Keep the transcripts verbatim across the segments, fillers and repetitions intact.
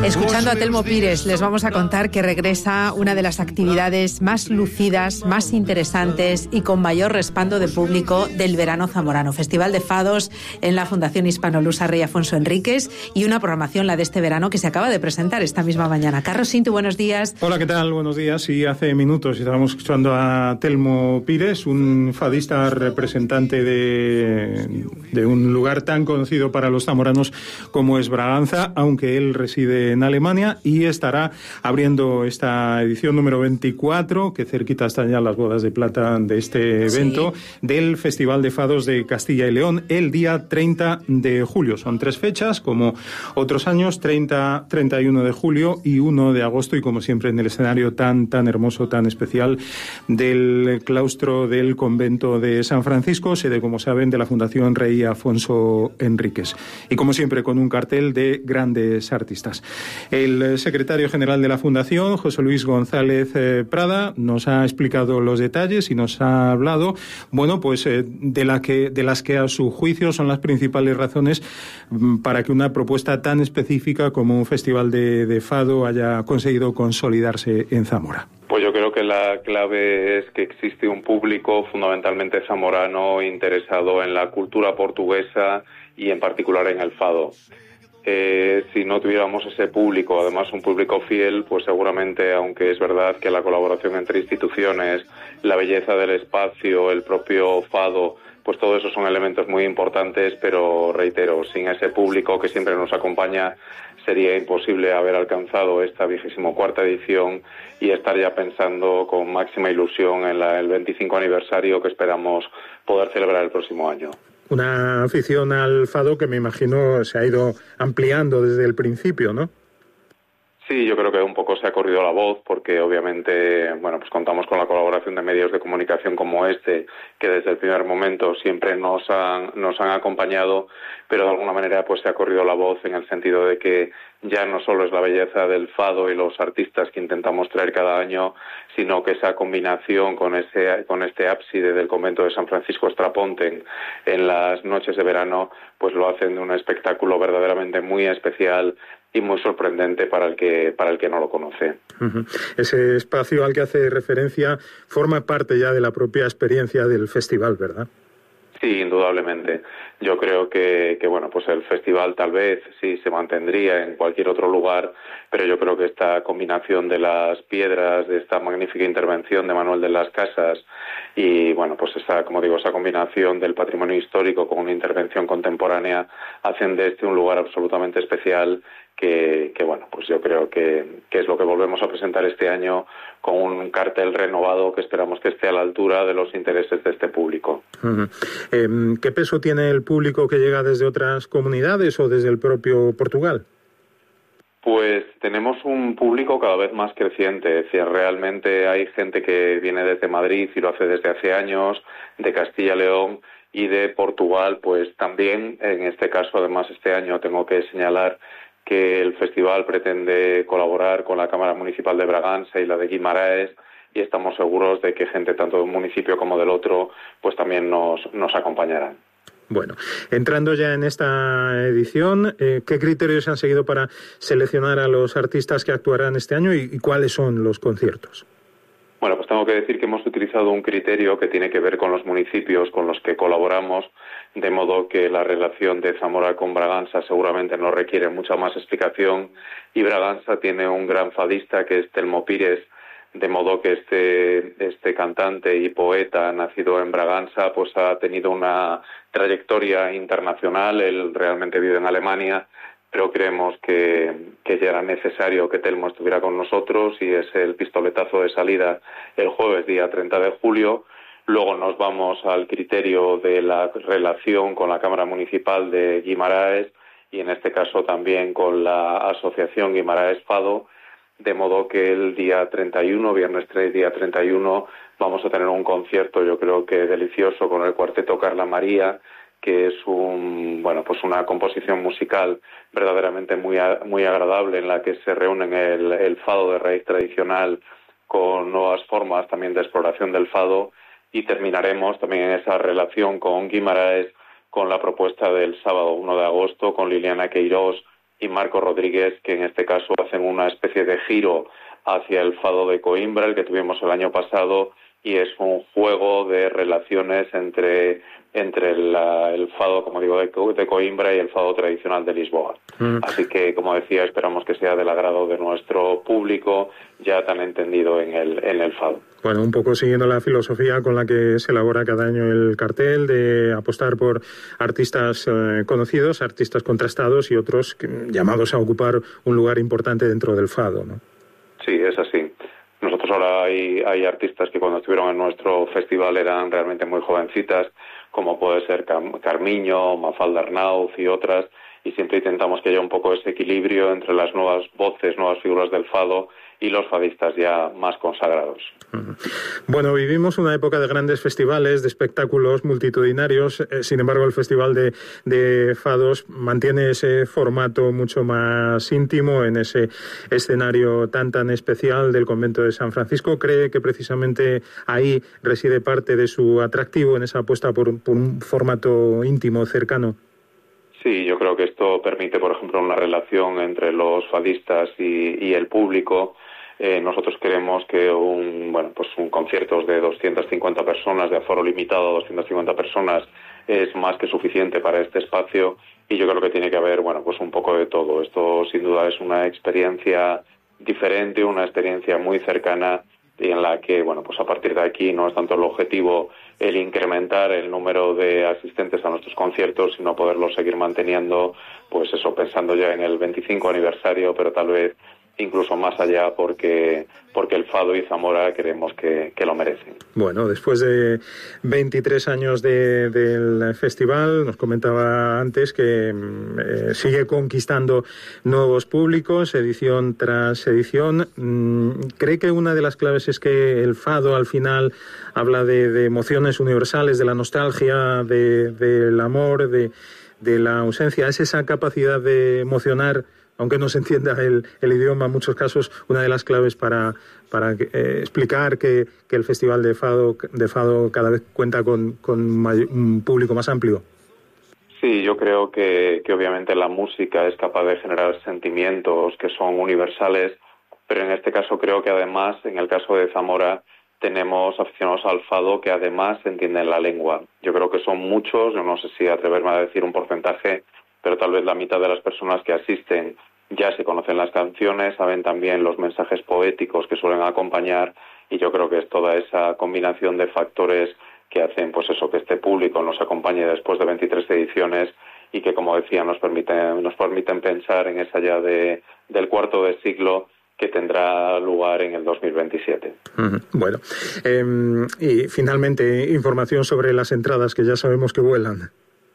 Escuchando a Telmo Pires, les vamos a contar que regresa una de las actividades más lucidas, más interesantes y con mayor respaldo de público del verano zamorano. Festival de Fados en la Fundación Hispanolusa Rey Afonso Enríquez y una programación, la de este verano, que se acaba de presentar esta misma mañana. Carlos Cinto, buenos días. Hola, ¿qué tal? Buenos días. Y hace minutos estábamos escuchando a Telmo Pires, un fadista representante de, de un lugar tan conocido para los zamoranos como es Braganza, aunque él reside en Alemania, y estará abriendo esta edición número veinticuatro, que cerquita están ya las bodas de plata de este evento, sí, del Festival de Fados de Castilla y León, el día treinta de julio. Son tres fechas, como otros años, treinta, treinta y uno de julio y uno de agosto, y como siempre en el escenario tan, tan hermoso, tan especial del claustro del convento de San Francisco, sede, como saben, de la Fundación Rey Afonso Enríquez. Y como siempre, con un cartel de grandes artistas. El secretario general de la Fundación, José Luis González eh, Prada, nos ha explicado los detalles y nos ha hablado, bueno, pues eh, de, la que, de las que a su juicio son las principales razones mm, para que una propuesta tan específica como un festival de, de fado haya conseguido consolidarse en Zamora. Pues yo creo que la clave es que existe un público fundamentalmente zamorano interesado en la cultura portuguesa y en particular en el fado. Eh, si no tuviéramos ese público, además un público fiel, pues seguramente, aunque es verdad que la colaboración entre instituciones, la belleza del espacio, el propio fado, pues todo eso son elementos muy importantes, pero reitero, sin ese público que siempre nos acompaña, sería imposible haber alcanzado esta vigésimo cuarta edición y estar ya pensando con máxima ilusión en la, el veinticinco aniversario que esperamos poder celebrar el próximo año. Una afición al fado que me imagino se ha ido ampliando desde el principio, ¿no? Sí, yo creo que un poco se ha corrido la voz porque obviamente, bueno, pues contamos con la colaboración de medios de comunicación como este, que desde el primer momento siempre nos han, nos han acompañado, pero de alguna manera pues se ha corrido la voz en el sentido de que ya no solo es la belleza del fado y los artistas que intentamos traer cada año, sino que esa combinación con ese con este ábside del convento de San Francisco Straponten en las noches de verano, pues lo hacen de un espectáculo verdaderamente muy especial y muy sorprendente para el que para el que no lo conoce. Uh-huh. Ese espacio al que hace referencia forma parte ya de la propia experiencia del festival, ¿verdad? Sí, indudablemente. Yo creo que, que bueno, pues el festival tal vez sí se mantendría en cualquier otro lugar, pero yo creo que esta combinación de las piedras, de esta magnífica intervención de Manuel de las Casas y, bueno, pues esa, como digo, esa combinación del patrimonio histórico con una intervención contemporánea hacen de este un lugar absolutamente especial que, que bueno, pues yo creo que, que es lo que volvemos a presentar este año con un cartel renovado que esperamos que esté a la altura de los intereses de este público. Uh-huh. Eh, ¿Qué peso tiene el público que llega desde otras comunidades o desde el propio Portugal? Pues tenemos un público cada vez más creciente, es decir, realmente hay gente que viene desde Madrid y lo hace desde hace años, de Castilla y León y de Portugal, pues también, en este caso, además este año tengo que señalar que el festival pretende colaborar con la Cámara Municipal de Braganza y la de Guimaraes, y estamos seguros de que gente tanto de un municipio como del otro pues también nos, nos acompañarán. Bueno, entrando ya en esta edición, eh, ¿qué criterios se han seguido para seleccionar a los artistas que actuarán este año y, y cuáles son los conciertos? Bueno, pues tengo que decir que hemos utilizado un criterio que tiene que ver con los municipios con los que colaboramos, de modo que la relación de Zamora con Braganza seguramente no requiere mucha más explicación, y Braganza tiene un gran fadista que es Telmo Pires, de modo que este, este cantante y poeta nacido en Braganza pues ha tenido una trayectoria internacional. Él realmente vive en Alemania, pero creemos que, que ya era necesario que Telmo estuviera con nosotros y es el pistoletazo de salida el jueves día treinta de julio. Luego nos vamos al criterio de la relación con la Cámara Municipal de Guimaraes y en este caso también con la Asociación Guimaraes Fado, de modo que el día treinta y uno, viernes tres, día treinta y uno, vamos a tener un concierto yo creo que delicioso con el cuarteto Carla María, que es un bueno pues una composición musical verdaderamente muy muy agradable en la que se reúnen el, el fado de raíz tradicional con nuevas formas también de exploración del fado, y terminaremos también en esa relación con Guimaraes con la propuesta del sábado uno de agosto con Liliana Queirós y Marco Rodríguez, que en este caso hacen una especie de giro hacia el fado de Coimbra, el que tuvimos el año pasado, y es un juego de relaciones entre entre la, el fado, como digo, de, Co, de Coimbra y el fado tradicional de Lisboa. Mm. Así que, como decía, esperamos que sea del agrado de nuestro público, ya tan entendido en el, en el fado. Bueno, un poco siguiendo la filosofía con la que se elabora cada año el cartel, de apostar por artistas eh, conocidos, artistas contrastados y otros que, llamados a ocupar un lugar importante dentro del fado, ¿no? Sí, es así. Nosotros ahora hay, hay artistas que cuando estuvieron en nuestro festival eran realmente muy jovencitas, como puede ser Cam- Carmiño, Mafalda Arnauz y otras, y siempre intentamos que haya un poco ese equilibrio entre las nuevas voces, nuevas figuras del fado y los fadistas ya más consagrados. Bueno, vivimos una época de grandes festivales, de espectáculos multitudinarios. Eh, sin embargo, el Festival de, de Fados mantiene ese formato mucho más íntimo en ese escenario tan tan especial del convento de San Francisco. ¿Cree que precisamente ahí reside parte de su atractivo, en esa apuesta por, por un formato íntimo, cercano? Sí, yo creo que esto permite, por ejemplo, una relación entre los fadistas y, y el público. Eh, nosotros creemos que un bueno pues un concierto de doscientas cincuenta personas, de aforo limitado a doscientas cincuenta personas, es más que suficiente para este espacio, y yo creo que tiene que haber bueno pues un poco de todo. Esto sin duda es una experiencia diferente, una experiencia muy cercana, y en la que bueno pues a partir de aquí no es tanto el objetivo el incrementar el número de asistentes a nuestros conciertos, sino poderlo seguir manteniendo, pues eso, pensando ya en el veinticinco aniversario, pero tal vez incluso más allá, porque porque el fado y Zamora creemos que, que lo merecen. Bueno, después de veintitrés años de, del festival, nos comentaba antes que eh, sigue conquistando nuevos públicos, edición tras edición. ¿Cree que una de las claves es que el fado al final habla de, de emociones universales, de la nostalgia, de, del amor, de, de la ausencia? ¿Es esa capacidad de emocionar, aunque no se entienda el, el idioma en muchos casos, una de las claves para, para eh, explicar que, que el Festival de Fado, de Fado cada vez cuenta con, con may- un público más amplio? Sí, yo creo que, que obviamente la música es capaz de generar sentimientos que son universales, pero en este caso creo que además, en el caso de Zamora, tenemos aficionados al fado que además entienden la lengua. Yo creo que son muchos, yo no sé si atreverme a decir un porcentaje, pero tal vez la mitad de las personas que asisten ya se conocen las canciones, saben también los mensajes poéticos que suelen acompañar, y yo creo que es toda esa combinación de factores que hacen pues eso, que este público nos acompañe después de veintitrés ediciones, y que, como decía, nos permiten, nos permiten pensar en esa ya de, del cuarto de siglo que tendrá lugar en el dos mil veintisiete. Uh-huh. Bueno, eh, y finalmente, información sobre las entradas, que ya sabemos que vuelan.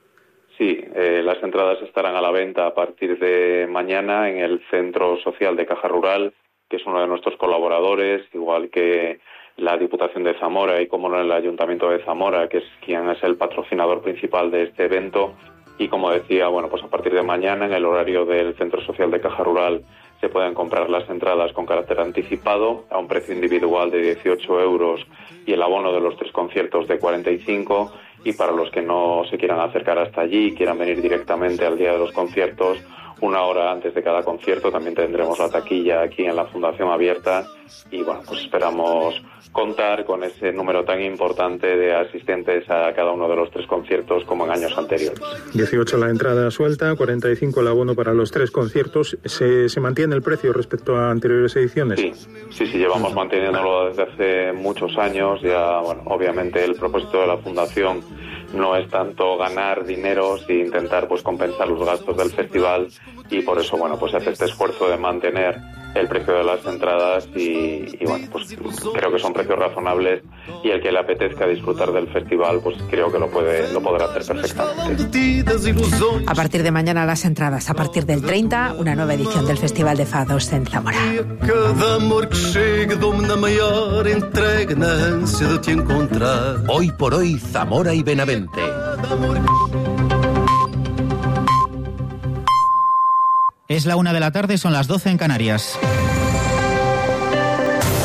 Sí, eh, las entradas estarán a la venta a partir de mañana en el Centro Social de Caja Rural, que es uno de nuestros colaboradores, igual que la Diputación de Zamora y, como no, el Ayuntamiento de Zamora, que es quien es el patrocinador principal de este evento. Y, como decía, bueno, pues a partir de mañana, en el horario del Centro Social de Caja Rural, se pueden comprar las entradas con carácter anticipado a un precio individual de dieciocho euros y el abono de los tres conciertos de cuarenta y cinco. Y para los que no se quieran acercar hasta allí y quieran venir directamente al día de los conciertos, una hora antes de cada concierto también tendremos la taquilla aquí en la Fundación abierta, y bueno, pues esperamos contar con ese número tan importante de asistentes a cada uno de los tres conciertos como en años anteriores. dieciocho la entrada suelta, cuarenta y cinco el abono para los tres conciertos. ¿Se, se mantiene el precio respecto a anteriores ediciones? Sí, sí, sí, llevamos manteniéndolo desde hace muchos años. Ya, bueno, obviamente el propósito de la Fundación no es tanto ganar dinero, sino intentar pues compensar los gastos del festival, y por eso bueno pues se hace este esfuerzo de mantener el precio de las entradas, y, y bueno pues creo que son precios razonables, y el que le apetezca disfrutar del festival pues creo que lo puede lo podrá hacer perfectamente. A partir de mañana las entradas, a partir del treinta, una nueva edición del Festival de Fados en Zamora. Hoy por hoy, Zamora y Benavente. Es la una de la tarde, son las doce en Canarias. El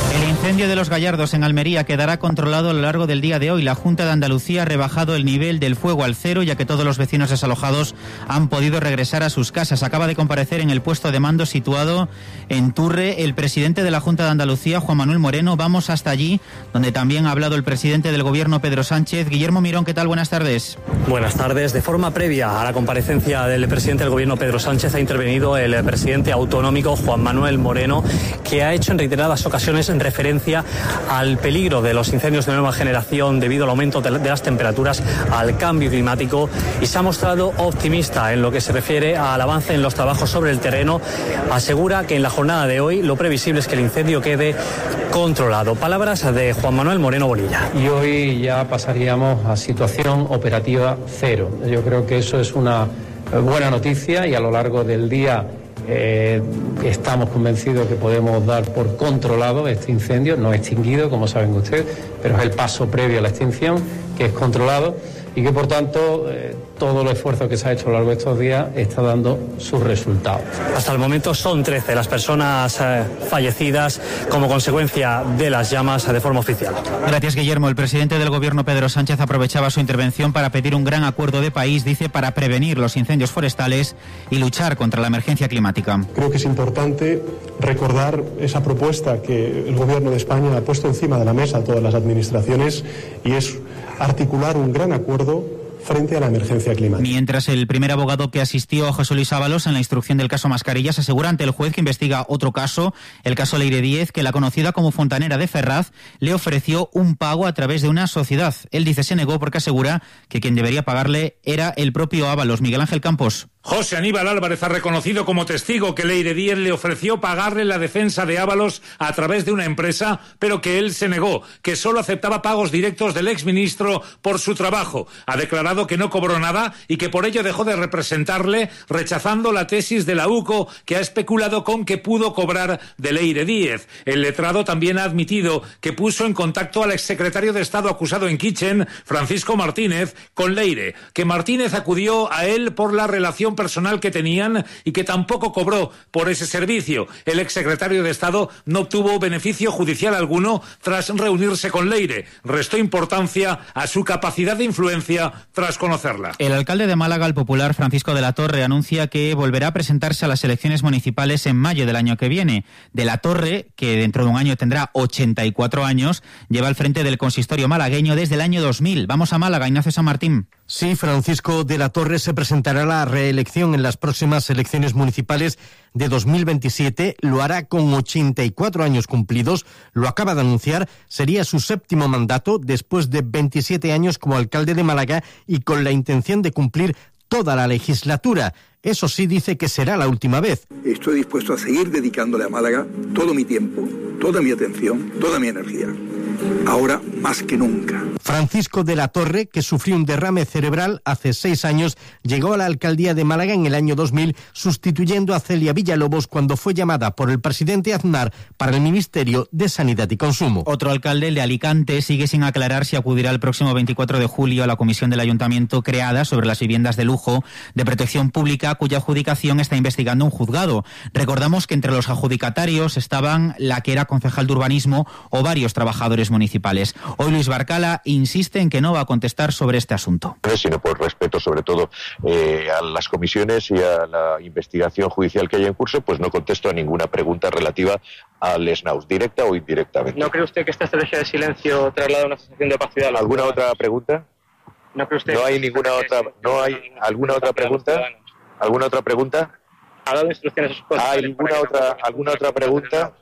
incendio de Los Gallardos en Almería quedará controlado a lo largo del día de hoy. La Junta de Andalucía ha rebajado el nivel del fuego al cero, ya que todos los vecinos desalojados han podido regresar a sus casas. Acaba de comparecer en el puesto de mando situado en Turre el presidente de la Junta de Andalucía, Juan Manuel Moreno. Vamos hasta allí, donde también ha hablado el presidente del Gobierno, Pedro Sánchez. Guillermo Mirón, ¿qué tal? Buenas tardes. Buenas tardes. De forma previa a la comparecencia del presidente del Gobierno, Pedro Sánchez, ha intervenido el presidente autonómico, Juan Manuel Moreno, que ha hecho en reiteradas ocasiones en referencia al peligro de los incendios de nueva generación debido al aumento de las temperaturas, al cambio climático, y se ha mostrado optimista en lo que se refiere al avance en los trabajos sobre el terreno. Asegura que en la jornada de hoy lo previsible es que el incendio quede controlado. Palabras de Juan Manuel Moreno Bonilla. Y hoy ya pasaríamos a situación operativa cero. Yo creo que eso es una buena noticia y a lo largo del día Eh, estamos convencidos que podemos dar por controlado este incendio, no extinguido, como saben ustedes, pero es el paso previo a la extinción, que es controlado y que, por tanto, eh, todo el esfuerzo que se ha hecho a lo largo de estos días está dando sus resultados. Hasta el momento son trece las personas eh, fallecidas como consecuencia de las llamas de forma oficial. Gracias, Guillermo. El presidente del Gobierno, Pedro Sánchez, aprovechaba su intervención para pedir un gran acuerdo de país, dice, para prevenir los incendios forestales y luchar contra la emergencia climática. Creo que es importante recordar esa propuesta que el Gobierno de España ha puesto encima de la mesa a todas las administraciones, y es articular un gran acuerdo frente a la emergencia climática. Mientras el primer abogado que asistió a José Luis Ábalos en la instrucción del caso Mascarillas asegura ante el juez que investiga otro caso, el caso Leire Díez, que la conocida como Fontanera de Ferraz le ofreció un pago a través de una sociedad. Él dice se negó porque asegura que quien debería pagarle era el propio Ábalos. Miguel Ángel Campos. José Aníbal Álvarez ha reconocido como testigo que Leire Díez le ofreció pagarle la defensa de Ábalos a través de una empresa, pero que él se negó, que solo aceptaba pagos directos del exministro por su trabajo. Ha declarado que no cobró nada y que por ello dejó de representarle, rechazando la tesis de la U C O, que ha especulado con que pudo cobrar de Leire Díez. El letrado también ha admitido que puso en contacto al exsecretario de Estado acusado en Kitchen, Francisco Martínez, con Leire, que Martínez acudió a él por la relación personal que tenían y que tampoco cobró por ese servicio. El exsecretario de Estado no obtuvo beneficio judicial alguno tras reunirse con Leire. Restó importancia a su capacidad de influencia tras conocerla. El alcalde de Málaga, el popular Francisco de la Torre, anuncia que volverá a presentarse a las elecciones municipales en mayo del año que viene. De la Torre, que dentro de un año tendrá ochenta y cuatro años, lleva al frente del consistorio malagueño desde el año dos mil. Vamos a Málaga, Ignacio San Martín. Sí, Francisco de la Torre se presentará a la reelección en las próximas elecciones municipales de dos mil veintisiete. Lo hará con ochenta y cuatro años cumplidos. Lo acaba de anunciar. Sería su séptimo mandato después de veintisiete años como alcalde de Málaga y con la intención de cumplir toda la legislatura. Eso sí, dice que será la última vez. Estoy dispuesto a seguir dedicándole a Málaga todo mi tiempo, toda mi atención, toda mi energía. Ahora más que nunca. Francisco de la Torre, que sufrió un derrame cerebral hace seis años, llegó a la alcaldía de Málaga en el año dos mil, sustituyendo a Celia Villalobos cuando fue llamada por el presidente Aznar para el Ministerio de Sanidad y Consumo. Otro alcalde, el de Alicante, sigue sin aclarar si acudirá el próximo veinticuatro de julio a la comisión del ayuntamiento creada sobre las viviendas de lujo de protección pública, cuya adjudicación está investigando un juzgado. Recordamos que entre los adjudicatarios estaban la que era concejal de urbanismo o varios trabajadores municipales. Hoy Luis Barcala insiste en que no va a contestar sobre este asunto. Sino por respeto sobre todo eh, a las comisiones y a la investigación judicial que hay en curso, pues no contesto a ninguna pregunta relativa al SNAUS, directa o indirectamente. ¿No cree usted que esta estrategia de silencio traslada una sensación de opacidad? ¿Alguna otra pregunta? ¿No cree usted? No hay ninguna otra. ¿No hay alguna otra pregunta? ¿Alguna otra pregunta? ¿Ha dado instrucciones a sus ¿Hay alguna otra alguna otra pregunta?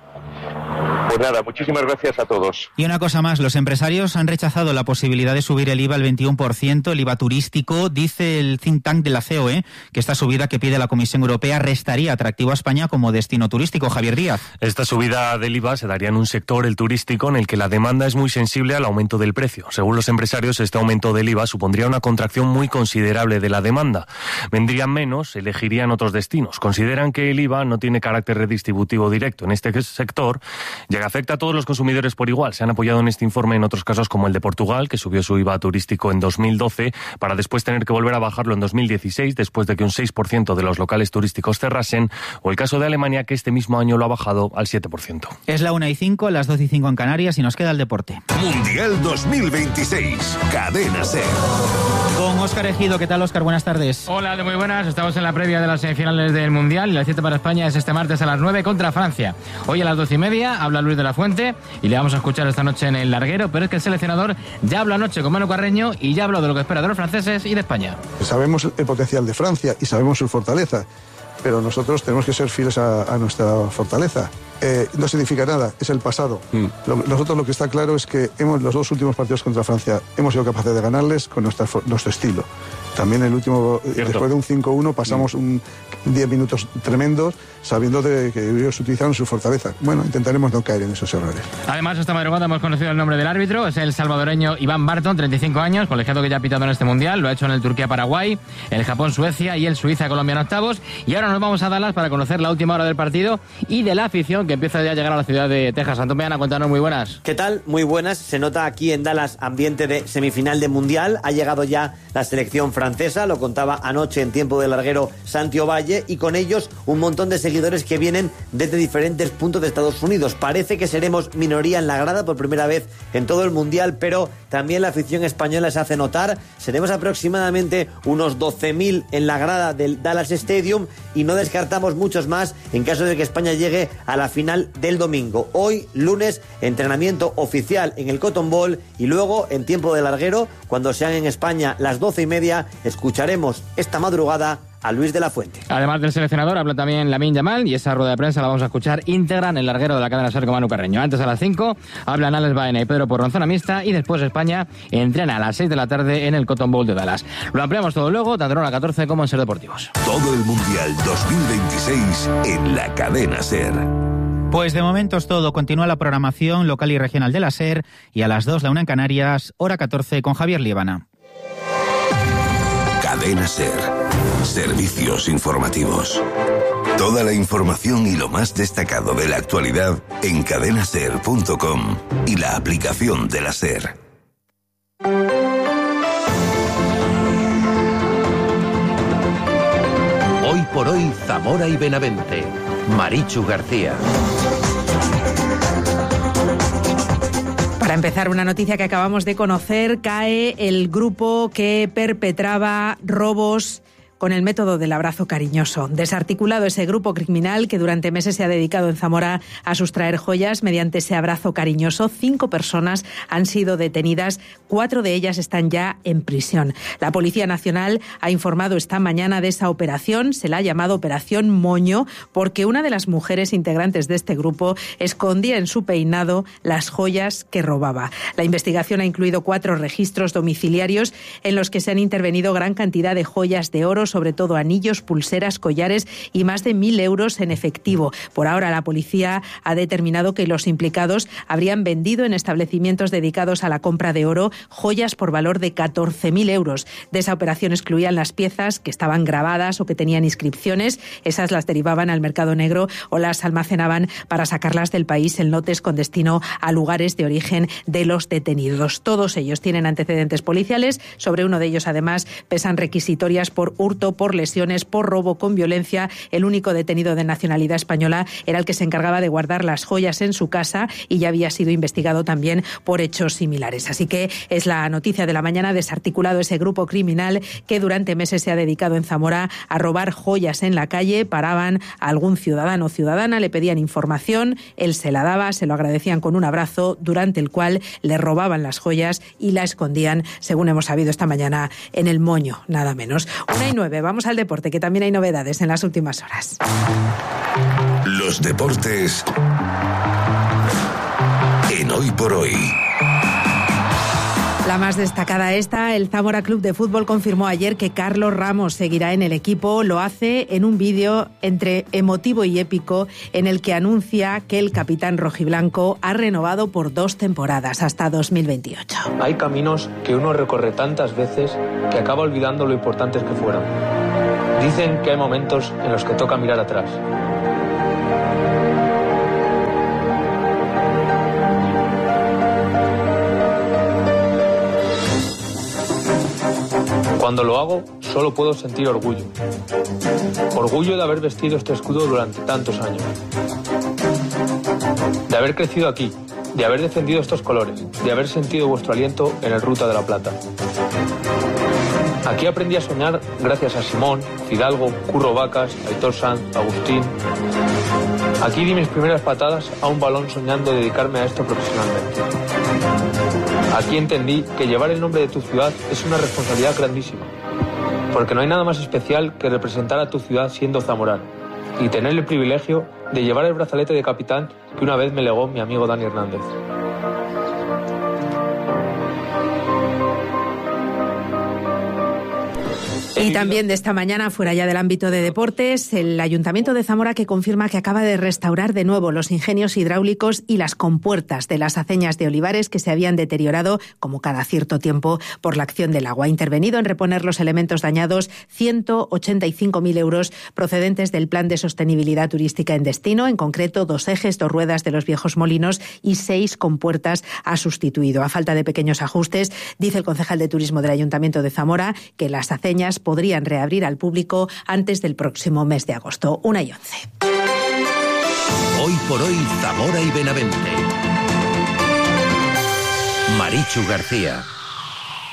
Pues nada, muchísimas gracias a todos. Y una cosa más, los empresarios han rechazado la posibilidad de subir el I V A al veintiuno por ciento, el I V A turístico. Dice el think tank de la C O E que esta subida que pide la Comisión Europea restaría atractivo a España como destino turístico. Javier Díaz. Esta subida del I V A se daría en un sector, el turístico, en el que la demanda es muy sensible al aumento del precio. Según los empresarios, este aumento del I V A supondría una contracción muy considerable de la demanda. Vendrían menos, elegirían otros destinos. Consideran que el I V A no tiene carácter redistributivo directo. En este sector, llegar afecta a todos los consumidores por igual. Se han apoyado en este informe en otros casos como el de Portugal, que subió su I V A turístico en dos mil doce para después tener que volver a bajarlo en dos mil dieciséis después de que un seis por ciento de los locales turísticos cerrasen, o el caso de Alemania, que este mismo año lo ha bajado al siete por ciento. Es la una y cinco, las doce y cinco en Canarias y nos queda el deporte. Mundial dos mil veintiséis, Cadena SER. Con Óscar Ejido. ¿Qué tal, Óscar? Buenas tardes. Hola, muy buenas. Estamos en la previa de las semifinales del Mundial y la cita para España es este martes a las nueve contra Francia. Hoy a las doce y media habla Luis de la Fuente y le vamos a escuchar esta noche en el larguero, pero es que el seleccionador ya habló anoche con Manu Carreño y ya habló de lo que espera de los franceses y de España. Sabemos el potencial de Francia y sabemos su fortaleza, pero nosotros tenemos que ser fieles a, a nuestra fortaleza. Eh, no significa nada, es el pasado. Mm. Lo, nosotros lo que está claro es que hemos, los dos últimos partidos contra Francia hemos sido capaces de ganarles con nuestra, nuestro estilo. También el último, Cierto. después de un cinco uno pasamos mm. un diez minutos tremendos sabiendo de que ellos utilizaron su fortaleza. Bueno, intentaremos no caer en esos errores. Además, esta madrugada hemos conocido el nombre del árbitro, es el salvadoreño Iván Barton, treinta y cinco años, colegiado que ya ha pitado en este Mundial, lo ha hecho en el Turquía-Paraguay, el Japón-Suecia y el Suiza-Colombia en octavos. Y ahora nos vamos a Dallas para conocer la última hora del partido y de la afición que empieza ya a llegar a la ciudad de Texas. Antón Peana, cuéntanos, muy buenas. ¿Qué tal? Muy buenas. Se nota aquí en Dallas ambiente de semifinal de Mundial. Ha llegado ya la selección francesa, lo contaba anoche en tiempo de larguero Santi Ovalle, y con ellos un montón de seguidores que vienen desde diferentes puntos de Estados Unidos. Parece que seremos minoría en la grada por primera vez en todo el Mundial, pero también la afición española se hace notar. Seremos aproximadamente unos doce mil en la grada del Dallas Stadium y no descartamos muchos más en caso de que España llegue a la final del domingo. Hoy, lunes, entrenamiento oficial en el Cotton Bowl y luego, en tiempo de larguero, cuando sean en España las doce y media, escucharemos esta madrugada a Luis de la Fuente. Además del seleccionador, habla también Lamine Yamal y esa rueda de prensa la vamos a escuchar íntegra en el larguero de la cadena SER con Manu Carreño. Antes, a las cinco, hablan Alex Baena y Pedro Porro en zona mixta y después España entrena a las seis de la tarde en el Cotton Bowl de Dallas. Lo ampliamos todo luego, tanto en hora catorce como en SER Deportivos. Todo el Mundial dos mil veintiséis en la cadena SER. Pues de momento es todo. Continúa la programación local y regional de la SER y a las dos, la una en Canarias, hora catorce con Javier Líbana. Cadena SER. Servicios informativos. Toda la información y lo más destacado de la actualidad en cadena ser punto com y la aplicación de la SER. Hoy por hoy, Zamora y Benavente. Marichu García. Para empezar, una noticia que acabamos de conocer: cae el grupo que perpetraba robos con el método del abrazo cariñoso. Desarticulado ese grupo criminal que durante meses se ha dedicado en Zamora a sustraer joyas mediante ese abrazo cariñoso. Cinco personas han sido detenidas, cuatro de ellas están ya en prisión. La Policía Nacional ha informado esta mañana de esa operación, se la ha llamado Operación Moño, porque una de las mujeres integrantes de este grupo escondía en su peinado las joyas que robaba. La investigación ha incluido cuatro registros domiciliarios en los que se han intervenido gran cantidad de joyas de oro, sobre todo anillos, pulseras, collares y más de mil euros en efectivo. Por ahora, la policía ha determinado que los implicados habrían vendido en establecimientos dedicados a la compra de oro joyas por valor de catorce mil euros. De esa operación excluían las piezas que estaban grabadas o que tenían inscripciones. Esas las derivaban al mercado negro o las almacenaban para sacarlas del país en lotes con destino a lugares de origen de los detenidos. Todos ellos tienen antecedentes policiales. Sobre uno de ellos, además, pesan requisitorias por hurto, por lesiones, por robo con violencia. El único detenido de nacionalidad española era el que se encargaba de guardar las joyas en su casa y ya había sido investigado también por hechos similares. Así que es la noticia de la mañana: desarticulado ese grupo criminal que durante meses se ha dedicado en Zamora a robar joyas en la calle. Paraban a algún ciudadano o ciudadana, le pedían información, él se la daba, se lo agradecían con un abrazo, durante el cual le robaban las joyas y la escondían, según hemos sabido esta mañana, en el Moño, nada menos. Una y nueve, vamos al deporte, que también hay novedades en las últimas horas. Los deportes en Hoy por Hoy. La más destacada esta: el Zamora Club de Fútbol confirmó ayer que Carlos Ramos seguirá en el equipo. Lo hace en un vídeo entre emotivo y épico en el que anuncia que el capitán rojiblanco ha renovado por dos temporadas hasta dos mil veintiocho. Hay caminos que uno recorre tantas veces que acaba olvidando lo importantes que fueron. Dicen que hay momentos en los que toca mirar atrás. Cuando lo hago, solo puedo sentir orgullo. Orgullo de haber vestido este escudo durante tantos años. De haber crecido aquí, de haber defendido estos colores, de haber sentido vuestro aliento en el Ruta de la Plata. Aquí aprendí a soñar gracias a Simón, Fidalgo, Curro Vacas, Aitor Sanz, Agustín. Aquí di mis primeras patadas a un balón soñando dedicarme a esto profesionalmente. Aquí entendí que llevar el nombre de tu ciudad es una responsabilidad grandísima, porque no hay nada más especial que representar a tu ciudad siendo zamorano y tener el privilegio de llevar el brazalete de capitán que una vez me legó mi amigo Dani Hernández. Y también de esta mañana, fuera ya del ámbito de deportes, el Ayuntamiento de Zamora que confirma que acaba de restaurar de nuevo los ingenios hidráulicos y las compuertas de las aceñas de Olivares que se habían deteriorado, como cada cierto tiempo, por la acción del agua. Ha intervenido en reponer los elementos dañados ciento ochenta y cinco mil euros procedentes del Plan de Sostenibilidad Turística en Destino, en concreto dos ejes, dos ruedas de los viejos molinos y seis compuertas ha sustituido. A falta de pequeños ajustes, dice el concejal de Turismo del Ayuntamiento de Zamora que las aceñas podrían reabrir al público antes del próximo mes de agosto. Una y once. Hoy por hoy, Zamora y Benavente. Marichu García.